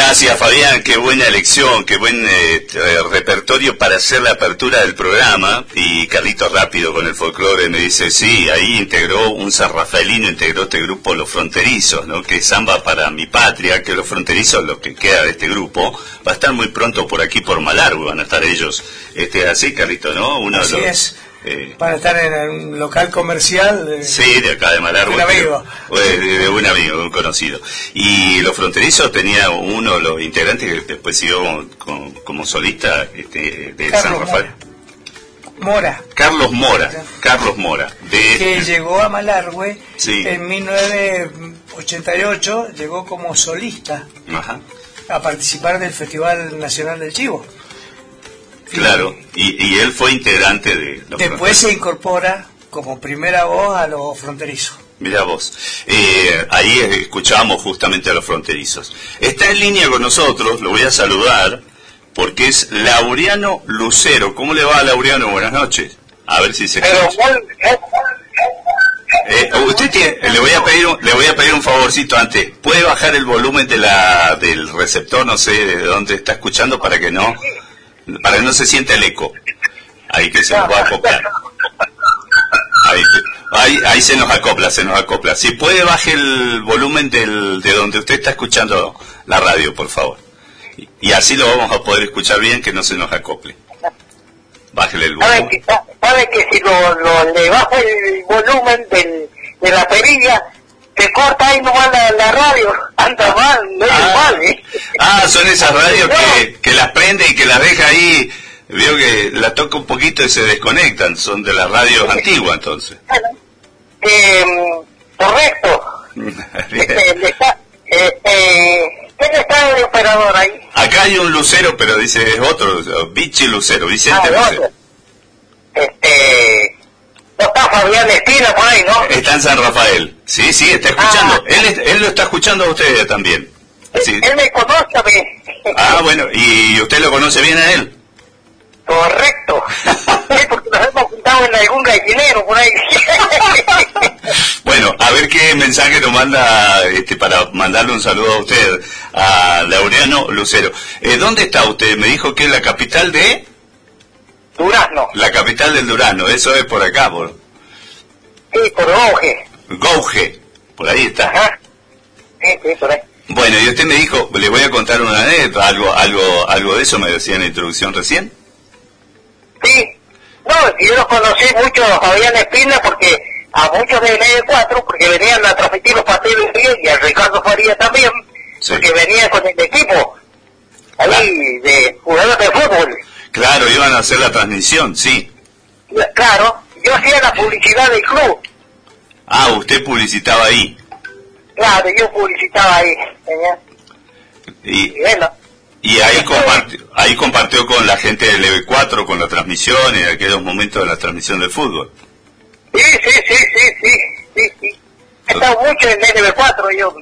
Gracias, Fabián, qué buena elección, qué buen repertorio para hacer la apertura del programa. Y Carlito rápido con el folclore me dice, sí, ahí integró un sanrafaelino, integró este grupo Los Fronterizos, ¿no? Que es Samba para mi patria, que Los Fronterizos, lo que queda de este grupo, va a estar muy pronto por aquí, por Malargüe, van a estar ellos. Así, Carlito, ¿no? Así es. Para estar en un local comercial sí, de acá de Malargüe, de un amigo, de un amigo, de un conocido. Y Los Fronterizos tenía uno de los integrantes que después siguió como solista de Carlos San Rafael Mora. Carlos Mora que llegó a Malargüe, sí, en 1988, llegó como solista. Ajá. A participar del Festival Nacional del Chivo. Claro, y él fue integrante de Los Después se incorpora como primera voz a Los Fronterizos. Mirá vos, ahí escuchábamos justamente a Los Fronterizos. Está en línea con nosotros, lo voy a saludar, porque es Laureano Lucero. ¿Cómo le va a Laureano? Buenas noches. A ver si se escucha. Le voy a pedir un favorcito antes. ¿Puede bajar el volumen del receptor, no sé de dónde está escuchando, para que no se sienta el eco? Ahí que se nos va a acoplar. Ahí se nos acopla. Si puede, baje el volumen de donde usted está escuchando la radio, por favor. Y así lo vamos a poder escuchar bien, que no se nos acople. Bájele el volumen. ¿Sabe que si le bajo el volumen de la perilla, se corta ahí nomás la radio? Anda mal, mal, son esas radios que las prende y que las deja ahí. Veo que la toca un poquito y se desconectan. Son de las radios antiguas, entonces. Correcto. ¿Quién está el operador ahí? Acá hay un Lucero, pero dice es otro, Vichy Lucero, Vicente Lucero. No está Fabián Espina por ahí, ¿no? Está en San Rafael. Sí, está escuchando. Él lo está escuchando a usted también. Sí. Él me conoce a mí. Bueno, ¿y usted lo conoce bien a él? Correcto. Sí, porque nos hemos juntado en algún gallinero por ahí. Bueno, a ver qué mensaje nos manda para mandarle un saludo a usted, a Laureano Lucero. ¿Dónde está usted? Me dijo que es la capital de... Durazno. La capital del Durazno, eso es por acá, por... Sí, por Gouge. Gouge, por ahí está. Ajá. Sí, por ahí. Bueno, y usted me dijo, le voy a contar una anécdota, algo de eso me decía en la introducción recién. Sí, no, yo los conocí mucho a Fabián Espina, porque a muchos de N4, porque venían a transmitir los partidos y a Ricardo Faría también, sí, porque venían con el equipo ahí de jugadores de fútbol. Claro, iban a hacer la transmisión, sí. Claro, yo hacía la publicidad del club. Usted publicitaba ahí. Claro, yo publicitaba ahí. Y bueno. Y ahí compartió con la gente del EV4, con la transmisión, en aquellos momentos de la transmisión del fútbol. Sí. He estado mucho en el EV4, yo.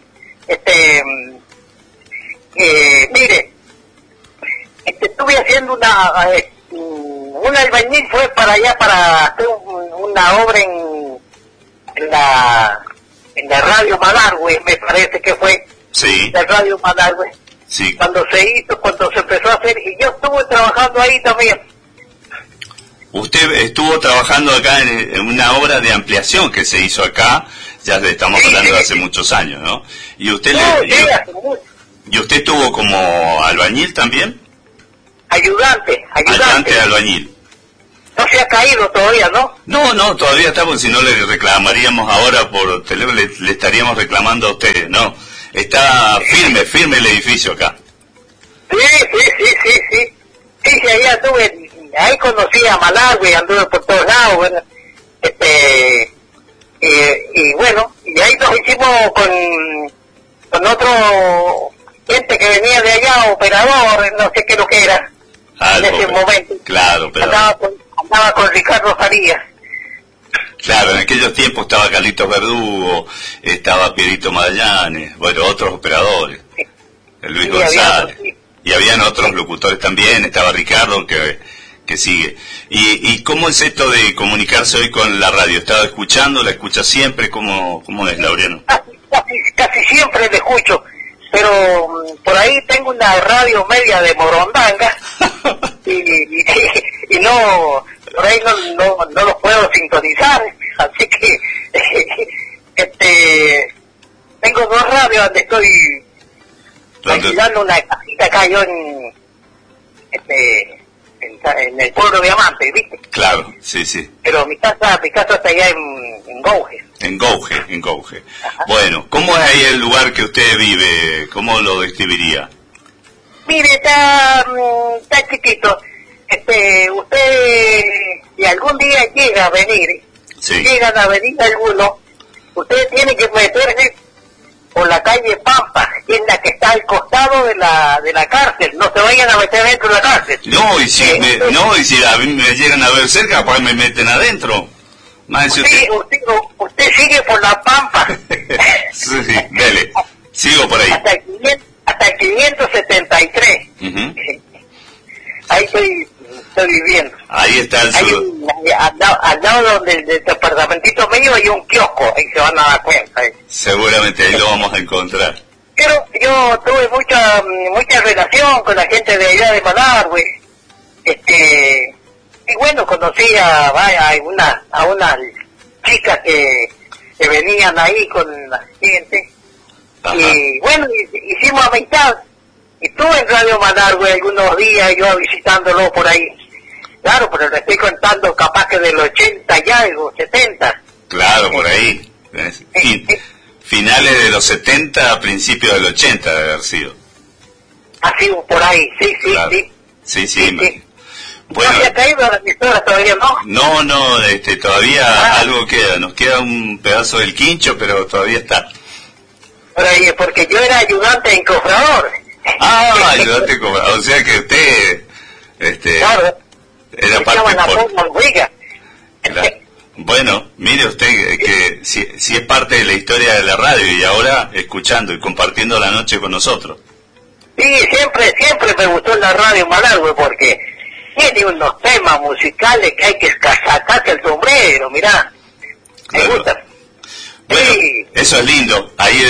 Mire, estuve haciendo un albañil, fue para allá para hacer una obra en la radio Malargüe, me parece que fue. Sí. La radio Malargüe. Sí. Cuando se empezó a hacer, y yo estuve trabajando ahí también. Usted estuvo trabajando acá en una obra de ampliación que se hizo acá, ya estamos hablando de hace muchos años, ¿no? Y usted ¿y usted estuvo como albañil también? Ayudante albañil. No se ha caído todavía, ¿no? No, todavía está, porque si no le reclamaríamos ahora por teléfono, le estaríamos reclamando a ustedes, ¿no? Está firme el edificio acá. Sí. Sí, ahí anduve, ahí conocí a Malargüe, anduve por todos lados, bueno, y bueno, y ahí nos hicimos con otro gente que venía de allá, operador, no sé qué lo que era, en ese momento. Claro, pero... Andaba con Ricardo Farías. Claro, en aquellos tiempos estaba Carlitos Verdugo, estaba Pierito Magallanes, bueno, otros operadores, Luis González, y habían otros locutores también, estaba Ricardo que sigue. ¿Y cómo es esto de comunicarse hoy con la radio? ¿Estaba escuchando? ¿La escucha siempre? ¿Cómo es, Laureano? Casi siempre la escucho, pero por ahí tengo una radio media de morondanga y no, por ahí no lo puedo sintonizar, así que tengo dos radios donde estoy alquilando una casita acá yo en el pueblo de Diamante, ¿viste? Claro, sí, sí. Pero mi casa está allá en Gouge. En Gouge. Bueno, ¿cómo es ahí el lugar que usted vive? ¿Cómo lo describiría? Mire, está chiquito. Usted, si algún día llega a venir, sí. Llegan a venir algunos, usted tiene que meterse por la calle Pampa, que es la que está al costado de la cárcel. No se vayan a meter dentro de la cárcel. No, y si a mí me llegan a ver cerca, pues me meten adentro. Usted sigue por la Pampa. Sí, dele, sigo por ahí. Hasta el 573. Uh-huh. Ahí estoy viviendo. Ahí está el sur. Al lado del departamentito mío hay un kiosco, ahí se van a dar cuenta. Seguramente ahí lo vamos a encontrar. Pero yo tuve mucha relación con la gente de allá de Malargüe. Y bueno, conocí a unas chicas que venían ahí con la gente. Ajá. Y bueno, hicimos amistad. Y estuve en Radio Malargüe algunos días, yo visitándolo por ahí. Claro, pero le estoy contando capaz que del 80 y algo, 70. Claro, por ahí. Finales de los 70, principios del 80 debe haber sido. Así, por ahí, sí, claro. sí. Sí. Bueno, ¿no había caído la emisora todavía, no? No, todavía algo queda. Nos queda un pedazo del quincho, pero todavía está. Por ahí, porque yo era ayudante en cofrador. Ayudante en cofrador. O sea que usted... claro. Era parte claro. Bueno, mire usted que si es parte de la historia de la radio y ahora escuchando y compartiendo la noche con nosotros. Sí, siempre me gustó la radio Malargüe porque tiene unos temas musicales que hay que sacarse el sombrero, mirá. Claro. Me gusta. Bueno, sí. Eso es lindo. Ahí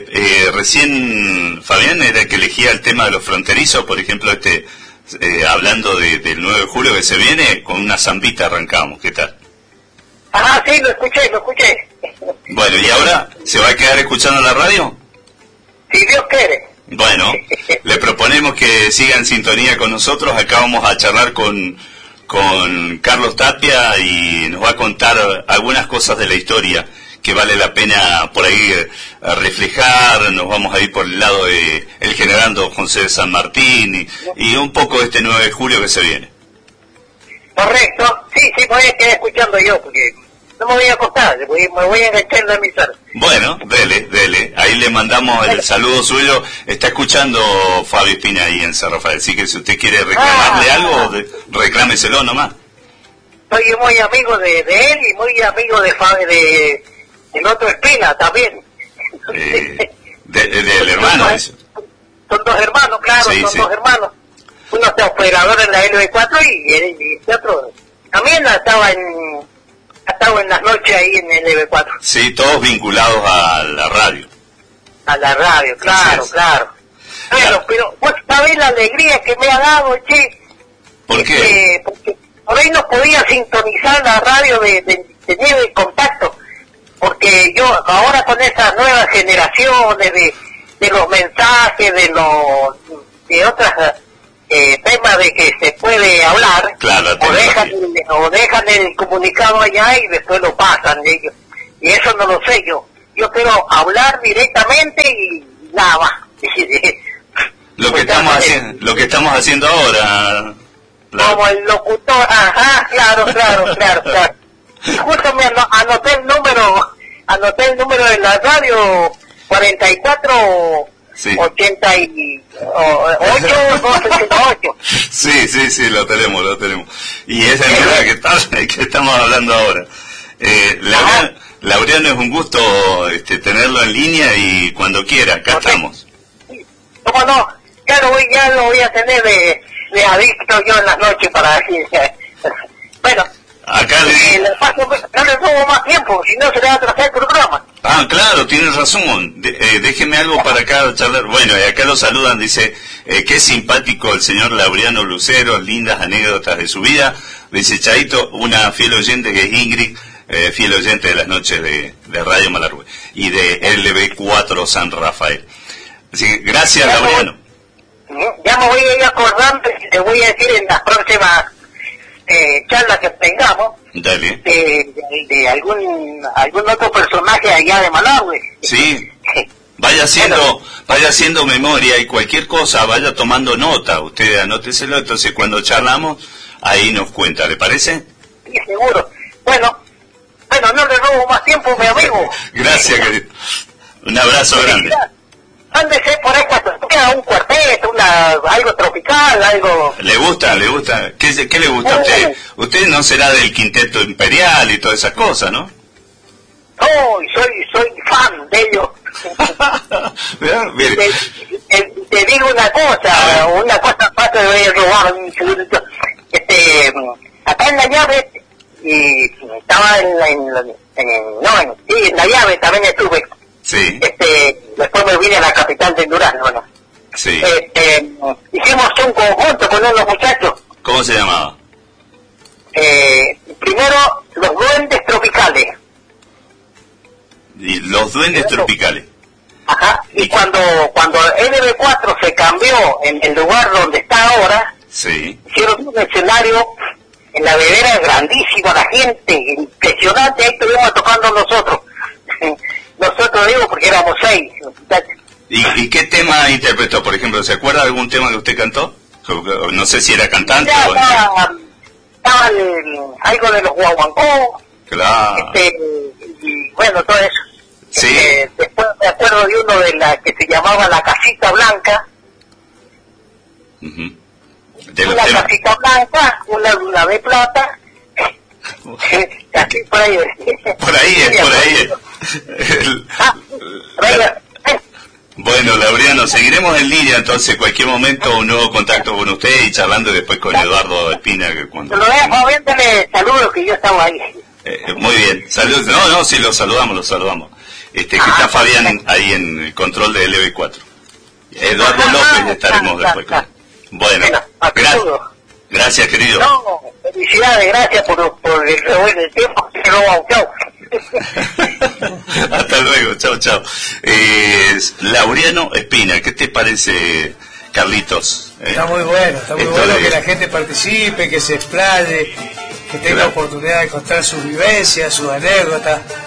recién Fabián era el que elegía el tema de los fronterizos, por ejemplo, hablando del 9 de julio que se viene, con una zambita arrancamos, ¿qué tal? Sí, lo escuché. Bueno, ¿y ahora se va a quedar escuchando la radio? Si Dios quiere. Bueno, le proponemos que siga en sintonía con nosotros. Acá vamos a charlar con Carlos Tapia y nos va a contar algunas cosas de la historia que vale la pena por ahí reflejar. Nos vamos a ir por el lado de el general don José de San Martín y un poco de este 9 de julio que se viene. Correcto, sí, me voy a quedar escuchando yo porque no me voy a acostar, me voy a enganchar en la emisora. Bueno, dele, ahí le mandamos el saludo suyo. Está escuchando Fabi Espina ahí en San Rafael, así que si usted quiere reclamarle algo, reclámeselo nomás. Soy muy amigo de él y muy amigo de el otro Espina también. Del hermano, eso. Son dos hermanos, claro, sí. Dos hermanos. Uno está operador en la LB4 y el otro también estaba en las noches ahí en el LB4. Sí, todos vinculados a la radio. A la radio, claro. Bueno, pero vos sabés la alegría que me ha dado, che. ¿Por qué? Porque por ahí no podía sintonizar la radio de Nieve Contacto. Porque yo ahora con esas nuevas generaciones de los mensajes, de otras temas de que se puede hablar, claro, o dejan el comunicado allá y después lo pasan ellos. Y eso no lo sé yo. Yo quiero hablar directamente y nada más. Lo que estamos haciendo ahora. Como el locutor, claro. Justo me anoté el número de la radio 44 sí. 88 278. Sí, lo tenemos. Y esa es la que estamos hablando ahora. Laureano, es un gusto tenerlo en línea y cuando quiera, acá estamos. ¿Cómo no? Ya lo voy a tener de adicto yo en las noches para decir. Bueno, acá no le tomo más tiempo, si no se le va a atrasar el programa. Ah, claro, tienes razón. Déjeme algo para acá charlar. Bueno, y acá lo saludan, dice, qué simpático el señor Laureano Lucero, lindas anécdotas de su vida. Dice Chaito, una fiel oyente que es Ingrid, fiel oyente de las noches de Radio Malargüe y de LB4 San Rafael. Así que gracias, Laureano. Ya me voy a ir acordando y te voy a decir en las próximas charlas que tengamos. Dale. De algún otro personaje allá de Malargüe. Sí. Vaya haciendo memoria y cualquier cosa vaya tomando nota. Usted anóteselo, entonces cuando charlamos ahí nos cuenta, ¿le parece? Sí, seguro. Bueno, no le robo más tiempo, mi amigo. Gracias, querido. Un abrazo grande. Ándese por ahí cuando queda un cuarteto, algo tropical, algo... ¿Le gusta? ¿Qué le gusta a usted? Usted no será del Quinteto Imperial y todas esas cosas, ¿no? No, soy fan de ellos. Te digo una cosa más que voy a robar un segundito. Acá en la llave, y estaba en la llave también estuve. Sí. Después me vine a la capital de Durazno, ¿no? Sí. Hicimos un conjunto con unos muchachos. ¿Cómo se llamaba? Primero, los Duendes Tropicales. Y los Duendes Tropicales. Ajá. Y cuando LB4 se cambió en el lugar donde está ahora, sí, hicieron un escenario en la vedera grandísimo, la gente impresionante, ahí estuvimos tocando nosotros. Nosotros digo porque éramos 6. ¿Y qué tema interpretó? Por ejemplo, ¿se acuerda de algún tema que usted cantó? No sé si era cantante o... Estaba algo de los guaguancó. Claro. Y bueno, todo eso. Sí. Después me acuerdo de uno de la que se llamaba La Casita Blanca. Una casita blanca, una luna de plata. Aquí, por ahí es. Bueno, Laureano, seguiremos en línea entonces, cualquier momento un nuevo contacto con usted y charlando después con Eduardo Espina. Que cuando... Lo dejo, véndale saludos que yo estaba ahí. Muy bien, saludos. No, sí, los saludamos. Que está Fabián ahí en el control de LB4. Eduardo López estaremos después con él. Bueno, gracias, querido. No, felicidades, gracias por el tiempo que robó. Chao. Hasta luego, chao. Laureano Espina, ¿qué te parece, Carlitos? Está muy bueno que la gente participe, que se explaye, que tenga oportunidad de contar sus vivencias, sus anécdotas.